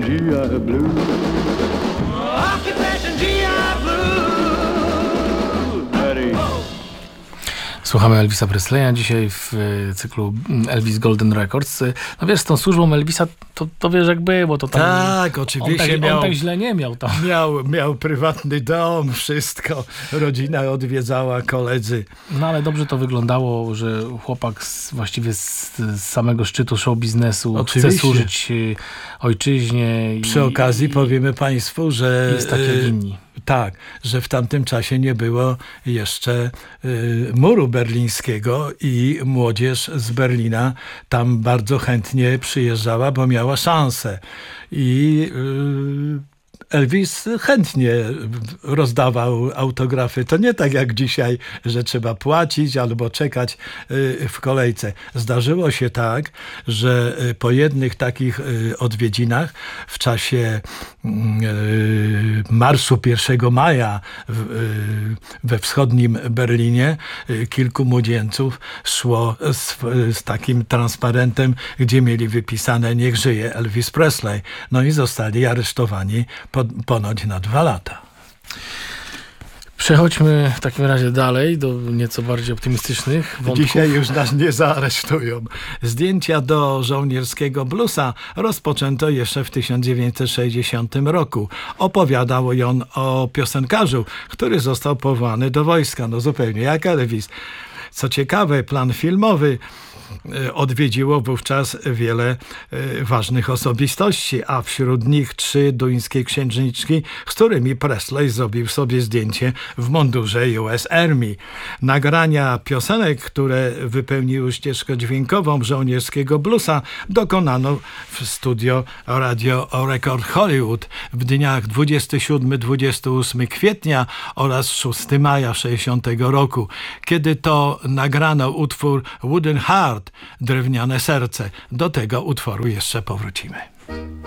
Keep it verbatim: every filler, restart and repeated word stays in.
G I Blue. Occupation G I Blue. Daddy. Słuchamy Elvisa Presleya dzisiaj w cyklu Elvis Golden Records. No wiesz, z tą służbą Elvisa to, to wiesz jak było. To tam, tak, oczywiście. On tak, miał, on tak źle nie miał. Tam. Miał, miał prywatny dom, wszystko. Rodzina odwiedzała, koledzy. No ale dobrze to wyglądało, że chłopak z, właściwie z, z samego szczytu show biznesu oczywiście chce służyć ojczyźnie. Przy i, okazji i, powiemy państwu, że jest tak jak inni. Tak, że w tamtym czasie nie było jeszcze y, muru berlińskiego i młodzież z Berlina tam bardzo chętnie przyjeżdżała, bo miała szansę. I y, Elvis chętnie rozdawał autografy. To nie tak jak dzisiaj, że trzeba płacić albo czekać w kolejce. Zdarzyło się tak, że po jednych takich odwiedzinach w czasie marszu pierwszego maja we wschodnim Berlinie kilku młodzieńców szło z, z takim transparentem, gdzie mieli wypisane "Niech żyje Elvis Presley". No i zostali aresztowani po, ponoć na dwa lata. Przechodźmy w takim razie dalej do nieco bardziej optymistycznych wątków. Dzisiaj już nas nie zaaresztują. Zdjęcia do żołnierskiego bluesa rozpoczęto jeszcze w tysiąc dziewięćset sześćdziesiątym roku. Opowiadał on o piosenkarzu, który został powołany do wojska. No zupełnie jak Elvis. Co ciekawe, plan filmowy odwiedziło wówczas wiele ważnych osobistości, a wśród nich trzy duńskie księżniczki, z którymi Presley zrobił sobie zdjęcie w mundurze U S Army. Nagrania piosenek, które wypełniły ścieżkę dźwiękową żołnierskiego bluesa, dokonano w studio Radio Record Hollywood w dniach dwudziestego siódmego do dwudziestego ósmego kwietnia oraz szóstego maja sześćdziesiątego roku, kiedy to nagrano utwór Wooden Heart, Drewniane serce. Do tego utworu jeszcze powrócimy.